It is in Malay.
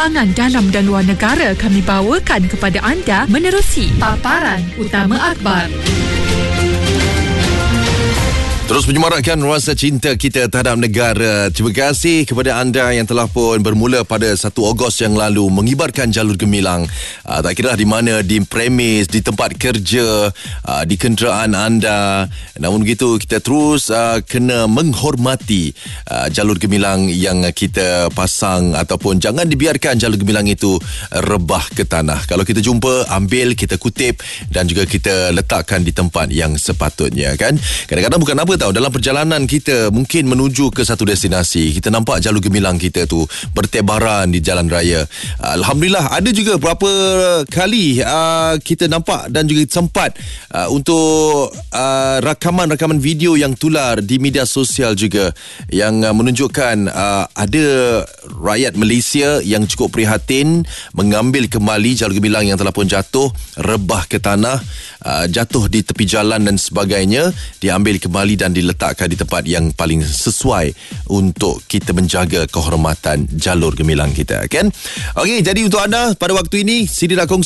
perkembangan dalam dan luar negara kami bawakan kepada anda menerusi paparan utama akhbar. Terus menyemarakkan rasa cinta kita terhadap negara. Terima kasih kepada anda yang telah pun bermula pada 1 Ogos yang lalu mengibarkan jalur gemilang. Tak kira di mana, di premis, di tempat kerja, di kenderaan anda. Namun begitu, kita terus kena menghormati jalur gemilang yang kita pasang, ataupun jangan dibiarkan jalur gemilang itu rebah ke tanah. Kalau kita jumpa, ambil, kita kutip dan juga kita letakkan di tempat yang sepatutnya, kan? Kadang-kadang bukan apa tahu, dalam perjalanan kita mungkin menuju ke satu destinasi, kita nampak jalur gemilang kita tu bertebaran di jalan raya. Alhamdulillah, ada juga beberapa kali kita nampak dan juga sempat untuk rakaman-rakaman video yang tular di media sosial juga, yang menunjukkan ada rakyat Malaysia yang cukup prihatin mengambil kembali jalur gemilang yang telah pun jatuh, rebah ke tanah, jatuh di tepi jalan dan sebagainya, diambil kembali dan diletakkan di tempat yang paling sesuai untuk kita menjaga kehormatan jalur gemilang kita, kan? Okey, jadi untuk anda pada waktu ini, sidi nak kongsi